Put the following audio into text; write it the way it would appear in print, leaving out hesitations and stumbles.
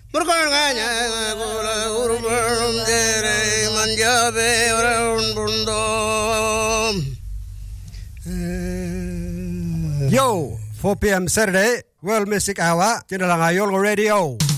Yo, 4 p.m. Saturday, World Music Hour trên đài Radio.